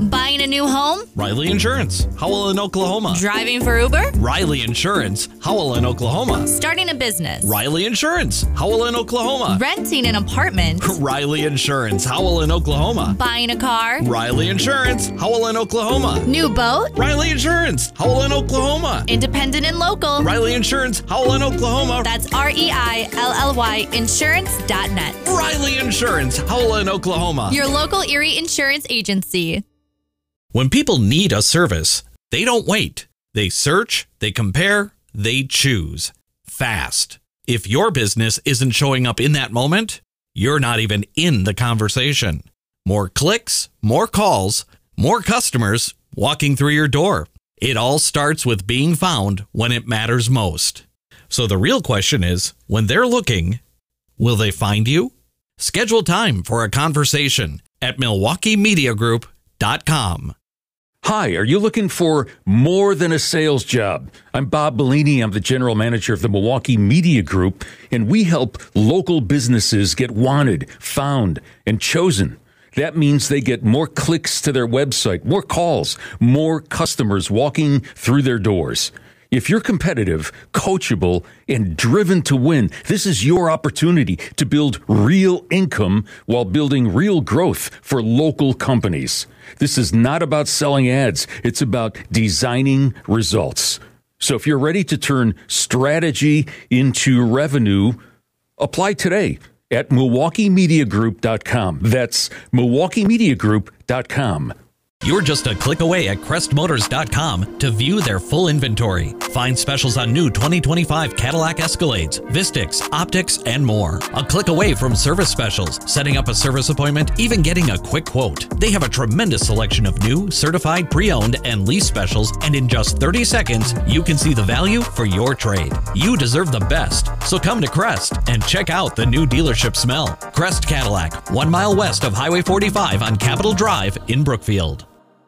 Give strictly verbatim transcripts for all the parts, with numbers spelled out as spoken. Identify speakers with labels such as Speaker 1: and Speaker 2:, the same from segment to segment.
Speaker 1: Buying a new home?
Speaker 2: Riley Insurance, Howell in Oklahoma.
Speaker 1: Driving for Uber?
Speaker 2: Riley Insurance, Howell in Oklahoma.
Speaker 1: Starting a business?
Speaker 2: Riley Insurance, Howell in Oklahoma.
Speaker 1: Renting an apartment?
Speaker 2: Riley Insurance, Howell in Oklahoma.
Speaker 1: Buying a car?
Speaker 2: Riley Insurance, Howell in Oklahoma.
Speaker 1: New boat?
Speaker 2: Riley Insurance, Howell in Oklahoma.
Speaker 1: Independent and local?
Speaker 2: Riley Insurance, Howell in Oklahoma.
Speaker 1: That's R E I L L Y insurance dot net.
Speaker 2: Riley Insurance, Howell in Oklahoma.
Speaker 1: Your local Erie insurance agency.
Speaker 2: When people need a service, they don't wait. They search, they compare, they choose. Fast. If your business isn't showing up in that moment, you're not even in the conversation. More clicks, more calls, more customers walking through your door. It all starts with being found when it matters most. So the real question is, when they're looking, will they find you? Schedule time for a conversation at Milwaukee Media Group dot com.
Speaker 3: Hi, are you looking for more than a sales job? I'm Bob Bellini. I'm the general manager of the Milwaukee Media Group, and we help local businesses get wanted, found, and chosen. That means they get more clicks to their website, more calls, more customers walking through their doors. If you're competitive, coachable, and driven to win, this is your opportunity to build real income while building real growth for local companies. This is not about selling ads. It's about designing results. So if you're ready to turn strategy into revenue, apply today at Milwaukee Media Group dot com. That's Milwaukee Media Group dot com.
Speaker 2: You're just a click away at Crest Motors dot com to view their full inventory. Find specials on new twenty twenty-five Cadillac Escalades, Vistix, Optics, and more. A click away from service specials, setting up a service appointment, even getting a quick quote. They have a tremendous selection of new, certified, pre-owned, and lease specials, and in just thirty seconds, you can see the value for your trade. You deserve the best, so come to Crest and check out the new dealership smell. Crest Cadillac, one mile west of Highway forty-five on Capitol Drive in Brookfield.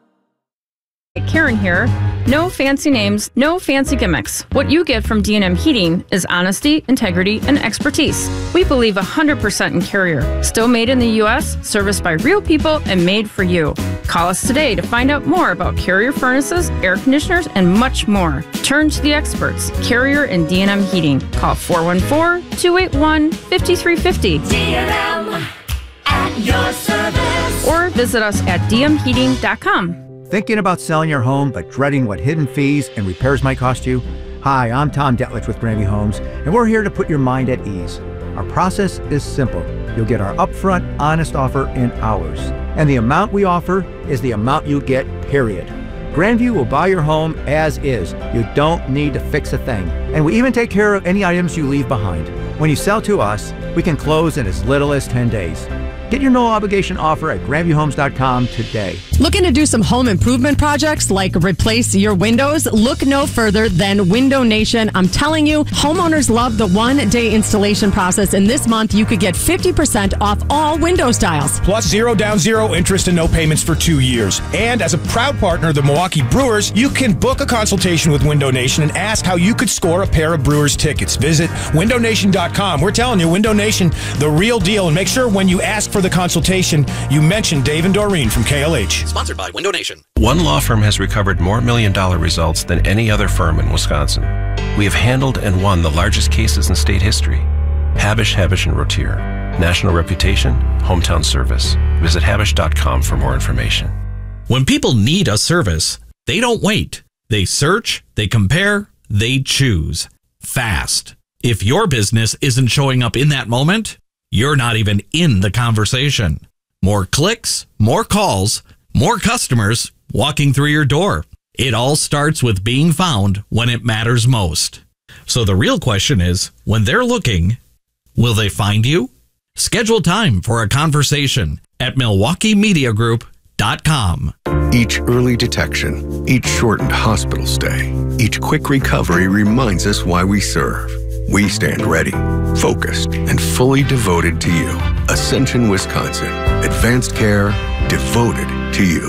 Speaker 4: Karen here. No fancy names, no fancy gimmicks. What you get from D and M Heating is honesty, integrity, and expertise. We believe one hundred percent in Carrier. Still made in the U S, serviced by real people, and made for you. Call us today to find out more about Carrier furnaces, air conditioners, and much more. Turn to the experts, Carrier and D and M Heating. Call four one four, two eight one, five three five zero.
Speaker 5: D and M at your service.
Speaker 4: Or visit us at D M heating dot com.
Speaker 6: Thinking about selling your home but dreading what hidden fees and repairs might cost you? Hi, I'm Tom Detlich with Grandview Homes, and we're here to put your mind at ease. Our process is simple. You'll get our upfront, honest offer in hours. And the amount we offer is the amount you get, period. Grandview will buy your home as is. You don't need to fix a thing. And we even take care of any items you leave behind. When you sell to us, we can close in as little as ten days. Get your no-obligation offer at Grandview Homes dot com today.
Speaker 7: Looking to do some home improvement projects like replace your windows? Look no further than Window Nation. I'm telling you, homeowners love the one-day installation process, and this month you could get fifty percent off all window styles.
Speaker 8: Plus zero down, zero interest and no payments for two years. And as a proud partner of the Milwaukee Brewers, you can book a consultation with Window Nation and ask how you could score a pair of Brewers tickets. Visit Window Nation dot com. We're telling you, Window Nation, the real deal. And make sure when you ask for the consultation, you mention Dave and Doreen from K L H.
Speaker 2: Sponsored by Window Nation.
Speaker 9: One law firm has recovered more million-dollar results than any other firm in Wisconsin. We have handled and won the largest cases in state history. Habish, Habish and Rotier. National reputation, hometown service. Visit Habish dot com for more information.
Speaker 2: When people need a service, they don't wait. They search, they compare, they choose. Fast. If your business isn't showing up in that moment, you're not even in the conversation. More clicks, more calls, more customers walking through your door. It all starts with being found when it matters most. So the real question is, when they're looking, will they find you? Schedule time for a conversation at Milwaukee Media Group dot com.
Speaker 10: Each early detection, each shortened hospital stay, each quick recovery reminds us why we serve. We stand ready, focused, and fully devoted to you. Ascension, Wisconsin. Advanced care devoted to you.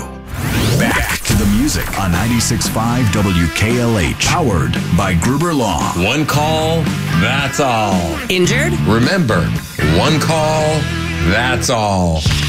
Speaker 11: Back to the music on ninety-six point five W K L H. Powered by Gruber Law.
Speaker 12: One call, that's all.
Speaker 7: Injured?
Speaker 12: Remember, one call, that's all.